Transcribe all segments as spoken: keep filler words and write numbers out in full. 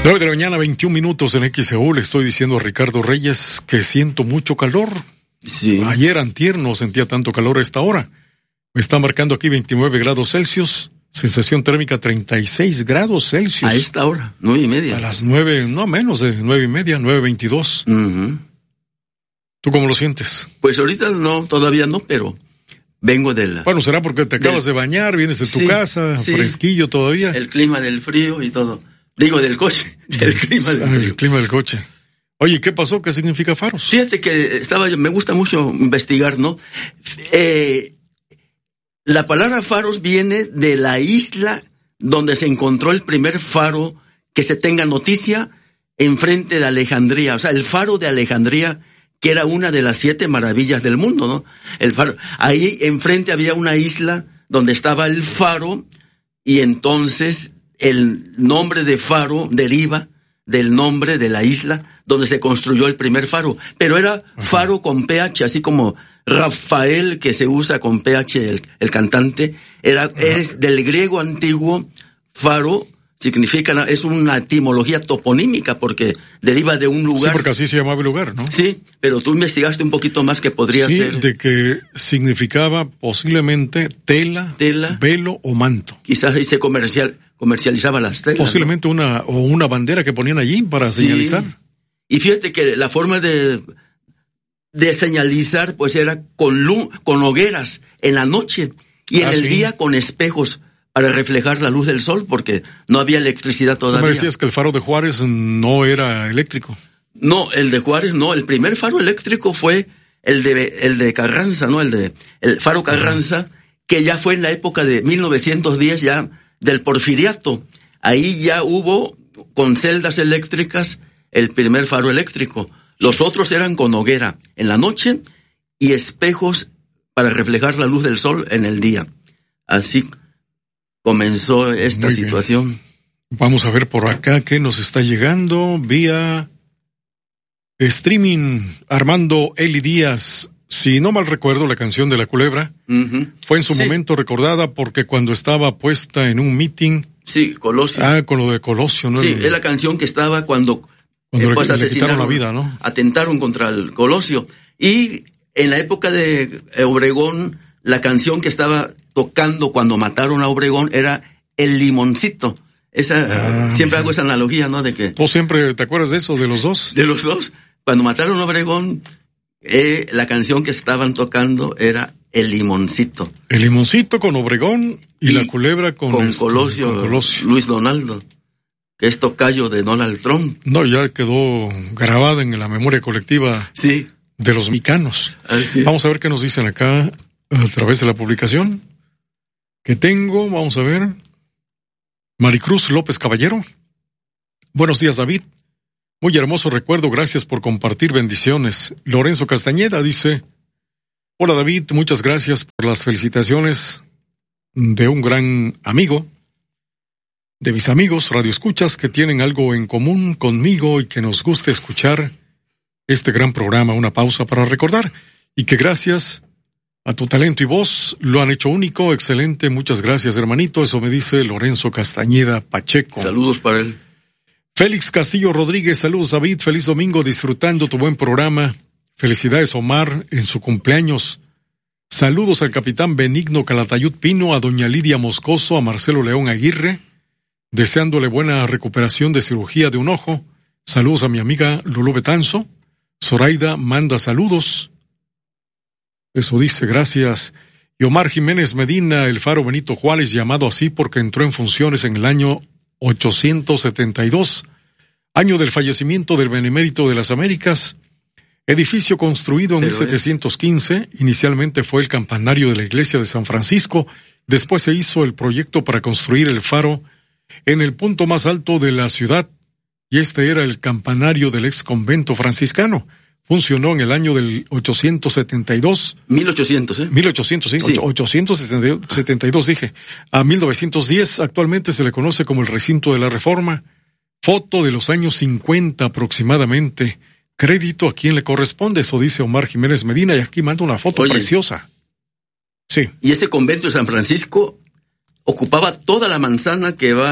nueve de la mañana, veintiún minutos en X E U. Le estoy diciendo a Ricardo Reyes que siento mucho calor. Sí. Ayer, antier, no sentía tanto calor a esta hora. Me está marcando aquí veintinueve grados Celsius. Sensación térmica treinta y seis grados Celsius. A esta hora, nueve y media. A las nueve, no menos de nueve y media, nueve veintidós. Uh-huh. ¿Tú cómo lo sientes? Pues ahorita no, todavía no, pero vengo del... Bueno, será porque te acabas del, de bañar, vienes de tu sí, casa, sí, fresquillo todavía. El clima del frío y todo. Digo, del coche. El clima del frío. El clima del coche. Oye, ¿qué pasó? ¿Qué significa faros? Fíjate que estaba, me gusta mucho investigar, ¿no? Eh, la palabra faros viene de la isla donde se encontró el primer faro que se tenga noticia enfrente de Alejandría. O sea, el faro de Alejandría, que era una de las siete maravillas del mundo, ¿no? El faro. Ahí enfrente había una isla donde estaba el faro, y entonces el nombre de faro deriva del nombre de la isla donde se construyó el primer faro. Pero era faro con P H, así como Rafael, que se usa con P H, el, el cantante. Era, es del griego antiguo. Faro significa, es una etimología toponímica porque deriva de un lugar. Sí, porque así se llamaba el lugar, ¿no? Sí, pero tú investigaste un poquito más que podría sí, ser. De que significaba posiblemente tela, tela, velo o manto. Quizás ahí se comercial, comercializaba las telas. Posiblemente, ¿no? una, o una bandera que ponían allí para sí. señalizar. Y fíjate que la forma de, de señalizar, pues era con luz, con hogueras en la noche, y en ah, el sí. día con espejos para reflejar la luz del sol, porque no había electricidad todavía. ¿Tú me decías que el faro de Juárez no era eléctrico? No, el de Juárez no. El primer faro eléctrico fue el de el de Carranza, ¿no? El de el faro Carranza, uh-huh. que ya fue en la época de mil novecientos diez, ya del Porfiriato. Ahí ya hubo con celdas eléctricas el primer faro eléctrico. Los otros eran con hoguera en la noche y espejos para reflejar la luz del sol en el día. Así comenzó esta Muy situación. Bien. Vamos a ver por acá qué nos está llegando vía streaming. Armando Eli Díaz, si no mal recuerdo, la canción de La Culebra uh-huh. fue en su sí. momento recordada porque cuando estaba puesta en un meeting. Sí, Colosio. Ah, con lo de Colosio, ¿no? Sí, el, es la canción que estaba cuando, cuando eh, pues, le, asesinaron, le quitaron la vida, ¿no? Atentaron contra el Colosio. Y en la época de Obregón, la canción que estaba tocando cuando mataron a Obregón era El Limoncito. Esa, ah, siempre hago esa analogía, ¿no? De que. ¿Tú siempre te acuerdas de eso, de los dos? De los dos. Cuando mataron a Obregón, eh, la canción que estaban tocando era El Limoncito. El Limoncito con Obregón y, y La Culebra con, con, este, Colosio, con Colosio. Luis Donaldo, que es tocayo de Donald Trump. No, ya quedó grabada en la memoria colectiva sí. de los mexicanos. Así es. Vamos a ver qué nos dicen acá a través de la publicación que tengo. Vamos a ver. Maricruz López Caballero. Buenos días, David. Muy hermoso recuerdo, gracias por compartir, bendiciones. Lorenzo Castañeda dice: hola David, muchas gracias por las felicitaciones de un gran amigo, de mis amigos radioescuchas que tienen algo en común conmigo y que nos gusta escuchar este gran programa. Una pausa para recordar, y que gracias a tu talento y voz lo han hecho único, excelente. Muchas gracias, hermanito. Eso me dice Lorenzo Castañeda Pacheco. Saludos para él. Félix Castillo Rodríguez, saludos David, feliz domingo, disfrutando tu buen programa. Felicidades Omar en su cumpleaños. Saludos al capitán Benigno Calatayud Pino, a doña Lidia Moscoso, a Marcelo León Aguirre, deseándole buena recuperación de cirugía de un ojo. Saludos a mi amiga Lulú Betanzo. Zoraida manda saludos. Eso dice, gracias. Y Omar Jiménez Medina, el faro Benito Juárez, llamado así porque entró en funciones en el año ochocientos setenta y dos, año del fallecimiento del Benemérito de las Américas. Edificio construido en Pero mil setecientos quince, es... inicialmente fue el campanario de la iglesia de San Francisco, después se hizo el proyecto para construir el faro en el punto más alto de la ciudad, y este era el campanario del ex convento franciscano. Funcionó en el año del ochocientos setenta y dos. mil ochocientos, ¿eh? mil ochocientos, sí, sí. ochocientos setenta y dos dije. A mil novecientos diez, actualmente se le conoce como el recinto de la Reforma. Foto de los años cincuenta aproximadamente. Crédito a quien le corresponde, eso dice Omar Jiménez Medina, y aquí manda una foto Oye, preciosa. Sí. Y ese convento de San Francisco ocupaba toda la manzana que va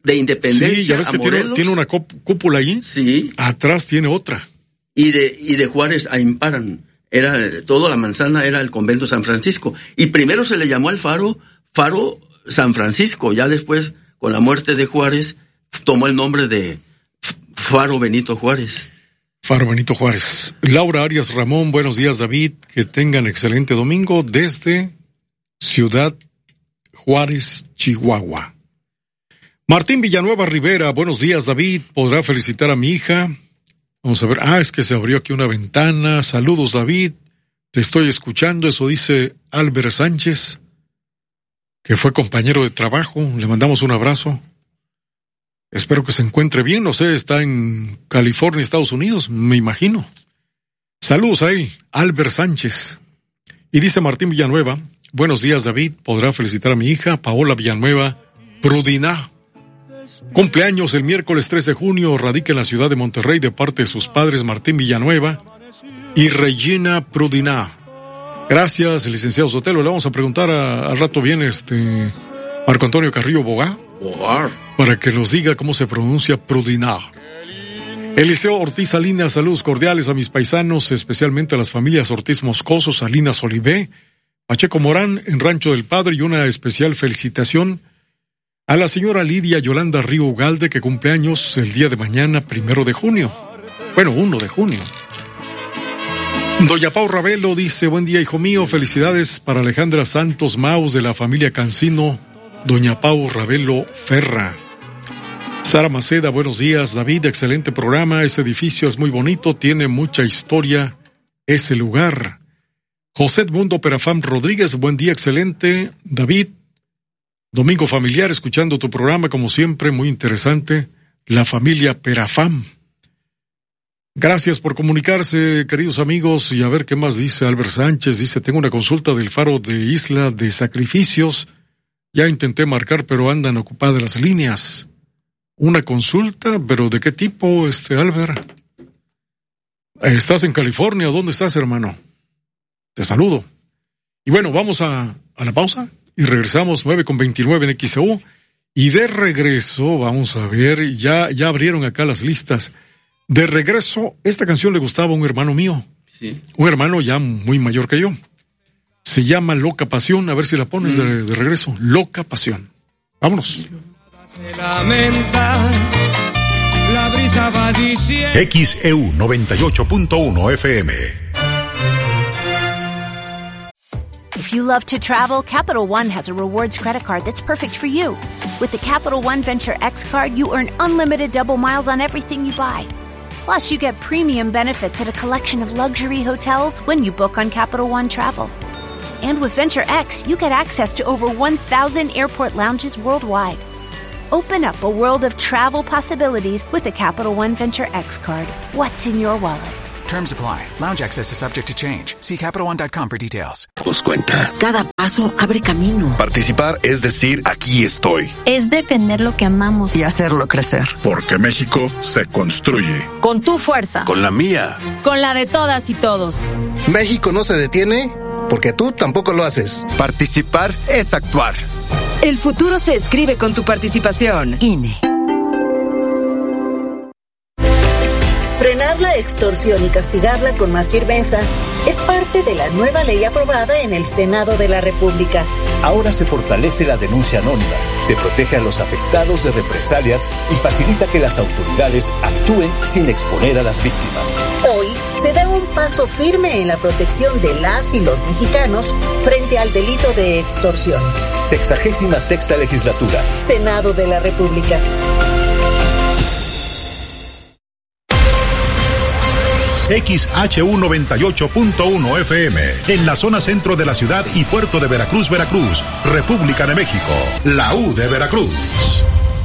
de Independencia sí, ya ves a que Morelos. Tiene, tiene una cúpula ahí. Sí. Atrás tiene otra. Y de, y de Juárez a Imparan. Era, toda la manzana era el convento San Francisco. Y primero se le llamó al faro, Faro San Francisco. Ya después, con la muerte de Juárez, tomó el nombre de Faro Benito Juárez. Faro Benito Juárez. Laura Arias Ramón, buenos días, David. Que tengan excelente domingo desde Ciudad Juárez, Chihuahua. Martín Villanueva Rivera, buenos días, David. ¿Podrá felicitar a mi hija? Vamos a ver. Ah, es que se abrió aquí una ventana. Saludos, David. Te estoy escuchando. Eso dice Albert Sánchez, que fue compañero de trabajo. Le mandamos un abrazo. Espero que se encuentre bien. No sé, está en California, Estados Unidos, me imagino. Saludos a él, Albert Sánchez. Y dice Martín Villanueva, buenos días, David. ¿Podrá felicitar a mi hija, Paola Villanueva Prudiná? Cumpleaños el miércoles tres de junio, radica en la ciudad de Monterrey de parte de sus padres Martín Villanueva y Regina Prudiná. Gracias, licenciado Sotelo. Le vamos a preguntar a, al rato bien este Marco Antonio Carrillo Bogá para que nos diga cómo se pronuncia Prudiná. Eliseo Ortiz Salinas, saludos cordiales a mis paisanos, especialmente a las familias Ortiz Moscoso, Salinas Olivé, Pacheco Morán en Rancho del Padre, y una especial felicitación a la señora Lidia Yolanda Río Ugalde, que cumple años el día de mañana, primero de junio. Bueno, uno de junio. Doña Pau Ravelo dice, buen día, hijo mío, felicidades para Alejandra Santos Maus de la familia Cancino, Doña Pau Ravelo Ferra. Sara Maceda, buenos días, David, excelente programa, ese edificio es muy bonito, tiene mucha historia ese lugar. José Edmundo Perafam Rodríguez, buen día, excelente, David. Domingo familiar, escuchando tu programa, como siempre, muy interesante. La familia Perafam. Gracias por comunicarse, queridos amigos, y a ver qué más dice Albert Sánchez. Dice, tengo una consulta del Faro de Isla de Sacrificios. Ya intenté marcar, pero andan ocupadas las líneas. Una consulta, pero ¿de qué tipo, este Albert? ¿Estás en California? ¿Dónde estás, hermano? Te saludo. Y bueno, vamos a, a la pausa. Y regresamos nueve con veintinueve en X E U. Y de regreso, vamos a ver, ya, ya abrieron acá las listas. De regreso, esta canción le gustaba a un hermano mío. Sí. Un hermano ya muy mayor que yo. Se llama Loca Pasión. A ver si la pones mm. de, de regreso. Loca Pasión. Vámonos. Se lamenta, la brisa va diciendo... X E U noventa y ocho punto uno F M. If you love to travel, Capital One has a rewards credit card that's perfect for you. With the Capital One Venture X card, you earn unlimited double miles on everything you buy. Plus, you get premium benefits at a collection of luxury hotels when you book on Capital One Travel. And with Venture X, you get access to over one thousand airport lounges worldwide. Open up a world of travel possibilities with the Capital One Venture X card. What's in your wallet? Terms apply. Lounge access is subject to change. See Capital One dot com for details. Nos cuenta. Cada paso abre camino. Participar es decir, aquí estoy. Es defender lo que amamos y hacerlo crecer. Porque México se construye. Con tu fuerza. Con la mía. Con la de todas y todos. México no se detiene porque tú tampoco lo haces. Participar es actuar. El futuro se escribe con tu participación. I N E. Frenar la extorsión y castigarla con más firmeza es parte de la nueva ley aprobada en el Senado de la República. Ahora se fortalece la denuncia anónima, se protege a los afectados de represalias y facilita que las autoridades actúen sin exponer a las víctimas. Hoy se da un paso firme en la protección de las y los mexicanos frente al delito de extorsión. Sexagésima sexta legislatura. Senado de la República. X H U noventa y ocho punto uno F M, en la zona centro de la ciudad y puerto de Veracruz, Veracruz, República de México, la U de Veracruz.